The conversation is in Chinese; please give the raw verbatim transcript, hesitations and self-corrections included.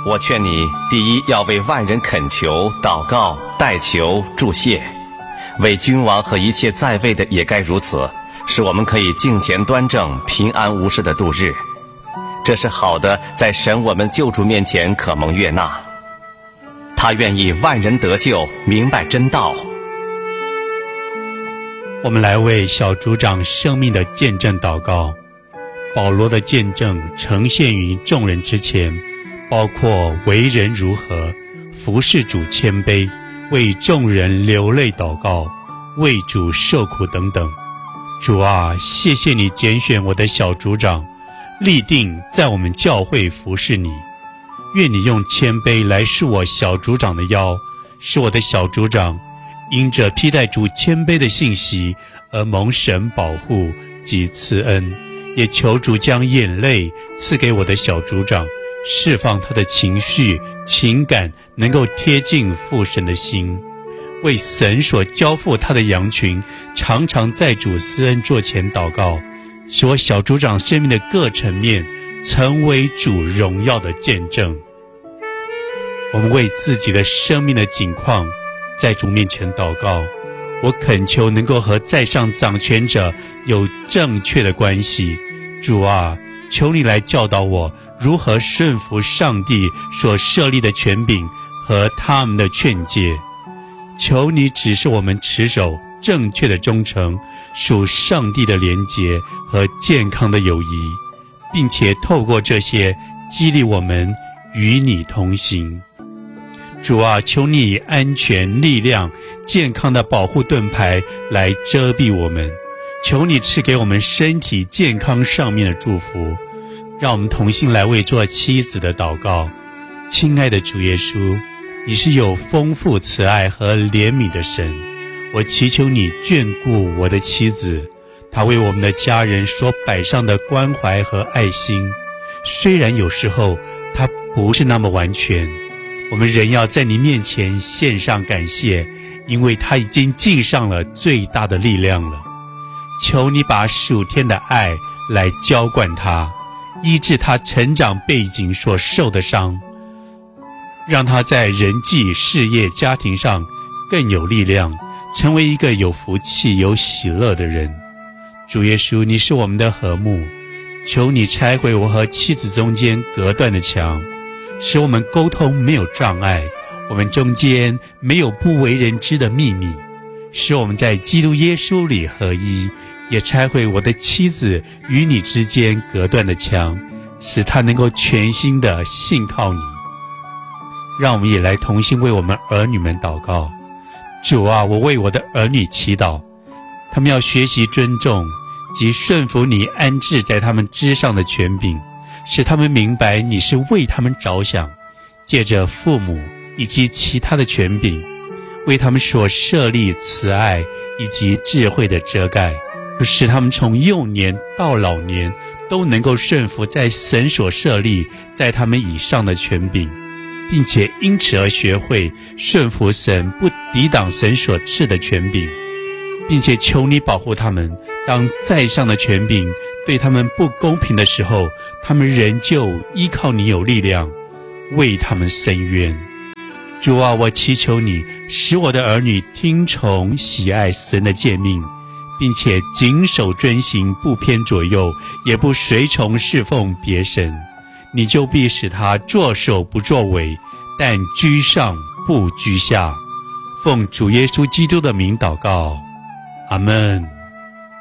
我劝你，第一要为万人恳求、祷告、代求、祝谢，为君王和一切在位的也该如此，使我们可以敬虔端正、平安无事的度日。这是好的，在神我们救主面前可蒙悦纳。他愿意万人得救，明白真道。 我们来为小组长生命的见证祷告。保罗的见证呈现于众人之前，包括为人如何、服事主谦卑、为众人流泪祷告、为主受苦等等。主啊，谢谢你拣选我的小组长，立定在我们教会服事你。愿你用谦卑来束我小组长的腰，使我的小组长因着披戴主谦卑的信息而蒙神保护及赐恩。也求主将眼泪赐给我的小组长，释放他的情绪情感，能够贴近父神的心，为神所交付他的羊群，常常在主施恩座前祷告，使我小组长生命的各层面成为主荣耀的见证。我们为自己的生命的景况在主面前祷告，我恳求能够和在上掌权者有正确的关系。主啊，求你来教导我如何顺服上帝所设立的权柄和他们的劝诫。求你指示我们持守正确的忠诚，属上帝的连结和健康的友谊，并且透过这些激励我们与你同行。主啊，求你以安全、力量、健康的保护盾牌来遮蔽我们。求你赐给我们身体健康上面的祝福。让我们同心来为做妻子的祷告。亲爱的主耶稣，你是有丰富慈爱和怜悯的神，我祈求你眷顾我的妻子，她为我们的家人所摆上的关怀和爱心，虽然有时候她不是那么完全，我们仍要在你面前献上感谢，因为她已经尽上了最大的力量了。求你把属天的爱来浇灌她，医治她成长背景所受的伤，让她在人际、事业、家庭上更有力量，成为一个有福气、有喜乐的人。主耶稣，你是我们的和睦，求你拆毁我和妻子中间隔断的墙，使我们沟通没有障碍，我们中间没有不为人知的秘密，使我们在基督耶稣里合一，也拆毁我的妻子与你之间隔断的墙，使她能够全心的信靠你。让我们也来同心为我们儿女们祷告。主啊，我为我的儿女祈祷，他们要学习尊重及顺服你安置在他们之上的权柄，使他们明白你是为他们着想，借着父母以及其他的权柄，为他们所设立慈爱以及智慧的遮盖，使他们从幼年到老年都能够顺服在神所设立在他们以上的权柄，并且因此而学会顺服神，不抵挡神所赐的权柄，并且求你保护他们，当在上的权柄对他们不公平的时候，他们仍旧依靠你有力量，为他们伸冤。主啊，我祈求你使我的儿女听从喜爱神的诫命，并且谨守遵行，不偏左右，也不随从侍奉别神，你就必使他作首不作尾，但居上不居下。奉主耶稣基督的名祷告，阿们。